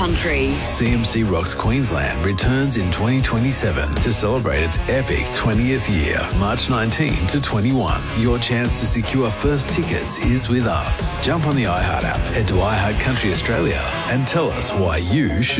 Country. CMC Rocks Queensland returns in 2027 to celebrate its epic 20th year, March 19 to 21. Your chance to secure first tickets is with us. Jump on the iHeart app, head to iHeart Country Australia and tell us why you should